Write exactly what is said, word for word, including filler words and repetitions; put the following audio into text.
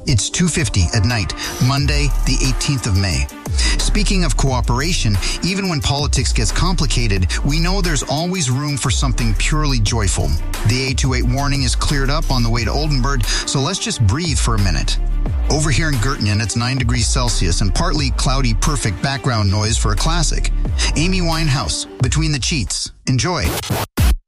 It's two fifty at night, Monday, the eighteenth of May. Speaking of cooperation, even when politics gets complicated, we know there's always room for something purely joyful. The eight two eight warning is cleared up on the way to Oldenburg, so let's just breathe for a minute. Over here in Göttingen, it's nine degrees Celsius and partly cloudy, perfect background noise for a classic. Amy Winehouse, Between the Cheats. Enjoy.